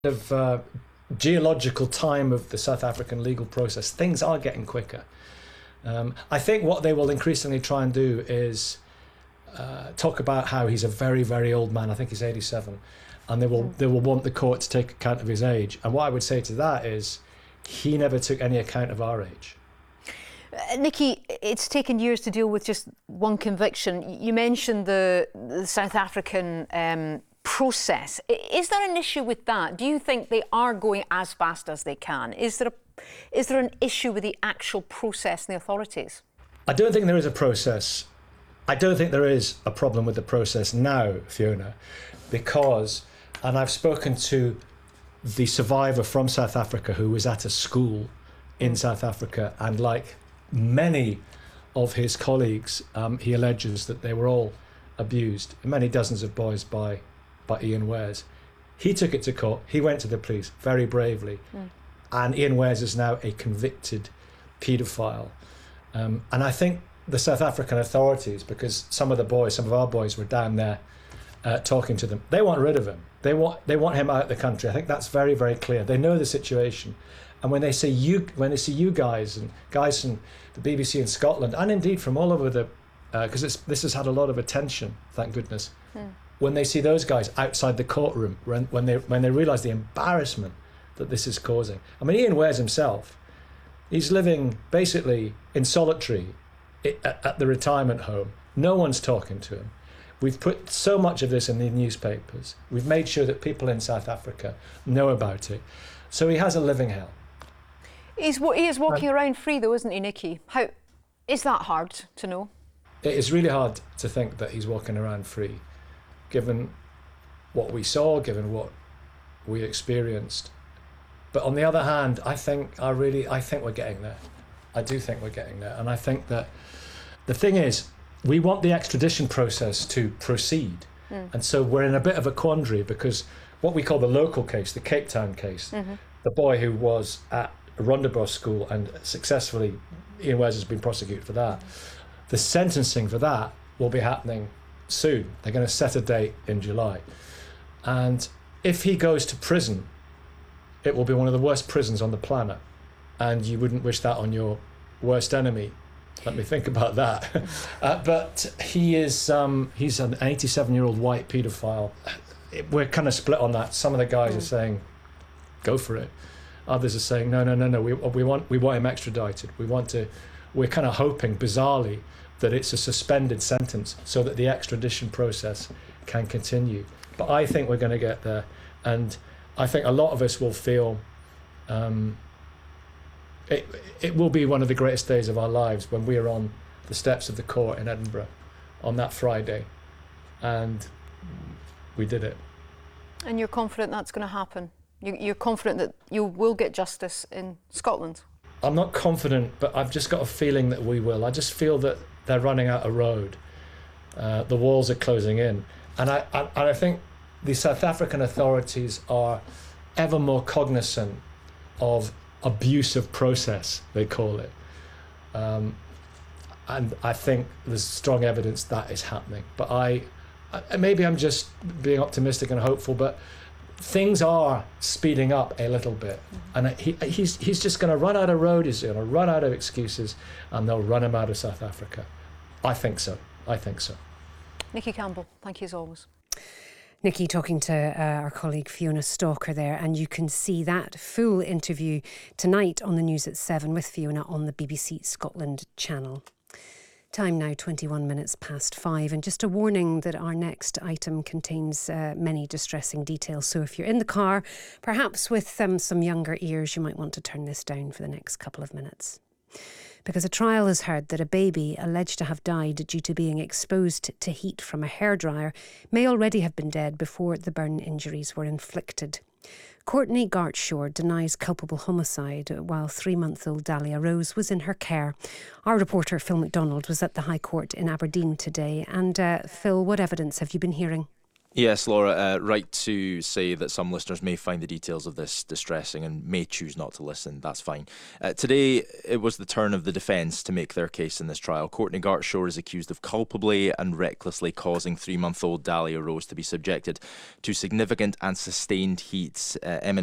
Geological time of the South African legal process, things are getting quicker. I think what they will increasingly try and do is talk about how he's a very, very old man. I think he's 87, and they will want the court to take account of his age. And what I would say to that is, he never took any account of our age. Nikki, it's taken years to deal with just one conviction. You mentioned the South African process. Is there an issue with that? Do you think they are going as fast as they can? Is there an issue with the actual process and the authorities? I don't think there is a process. I don't think there is a problem with the process now, Fiona, because, and I've spoken to the survivor from South Africa who was at a school in South Africa, and like many of his colleagues, he alleges that they were all abused, many dozens of boys by Ian Wares. He took it to court, he went to the police very bravely, and Ian Wares is now a convicted paedophile. And I think the South African authorities, because some of our boys were down there talking to them, they want rid of him. They want him out of the country. I think that's very, very clear. They know the situation. And when they see you guys and guys from the BBC in Scotland, and indeed from all over because this has had a lot of attention, thank goodness. When they see those guys outside the courtroom, when they realise the embarrassment that this is causing. I mean, Ian Wares himself, he's living basically in solitary at the retirement home. No one's talking to him. We've put so much of this in the newspapers. We've made sure that people in South Africa know about it. So he has a living hell. He is walking around free though, isn't he, Nikki? How is that hard to know? It is really hard to think that he's walking around free, given what we saw, given what we experienced. But on the other hand, I think we're getting there. I do think we're getting there. And I think that the thing is, we want the extradition process to proceed. And so we're in a bit of a quandary, because what we call the local case, the Cape Town case, the boy who was at Rondebosch School and successfully, Ian Wares has been prosecuted for that. The sentencing for that will be happening soon. They're going to set a date in July. And if he goes to prison, it will be one of the worst prisons on the planet. And you wouldn't wish that on your worst enemy. Let me think about that. But he's an 87-year-old white paedophile. We're kind of split on that. Some of the guys are saying, go for it. Others are saying, no. We want him extradited. We're kind of hoping, bizarrely, that it's a suspended sentence so that the extradition process can continue. But I think we're going to get there. And I think a lot of us will feel it will be one of the greatest days of our lives when we are on the steps of the court in Edinburgh on that Friday. And we did it. And you're confident that's going to happen? You're confident that you will get justice in Scotland? I'm not confident, but I've just got a feeling that we will. I just feel that they're running out of road. The walls are closing in. And I think the South African authorities are ever more cognizant of abusive process, they call it. And I think there's strong evidence that is happening. But maybe I'm just being optimistic and hopeful, but things are speeding up a little bit. And he's just going to run out of road, he's going to run out of excuses, and they'll run him out of South Africa. I think so. Nikki Campbell, thank you as always. Nikki talking to our colleague Fiona Stalker there, and you can see that full interview tonight on the news at 7 with Fiona on the BBC Scotland channel. Time now 21 minutes past 5, and just a warning that our next item contains many distressing details, so if you're in the car, perhaps with some younger ears, you might want to turn this down for the next couple of minutes. Because a trial has heard that a baby alleged to have died due to being exposed to heat from a hairdryer may already have been dead before the burn injuries were inflicted. Courtney Gartshaw denies culpable homicide while 3-month-old Dahlia Rose was in her care. Our reporter Phil McDonald was at the High Court in Aberdeen today. And Phil, what evidence have you been hearing? Yes, Laura, right to say that some listeners may find the details of this distressing and may choose not to listen. That's fine. Today, it was the turn of the defence to make their case in this trial. Courtney Gartshore is accused of culpably and recklessly causing 3-month-old Dahlia Rose to be subjected to significant and sustained heat,